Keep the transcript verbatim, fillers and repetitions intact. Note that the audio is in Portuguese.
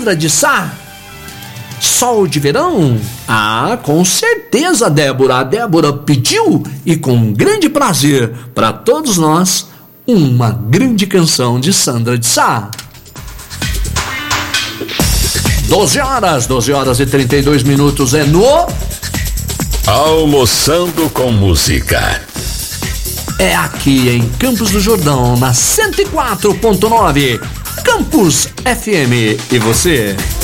Sandra de Sá. Sol de verão? Ah, com certeza, Débora. A Débora pediu e com grande prazer para todos nós uma grande canção de Sandra de Sá. doze horas, doze horas e trinta e dois minutos é no Almoçando com Música. É aqui em Campos do Jordão, na cento e quatro ponto nove, Campus F M. E você?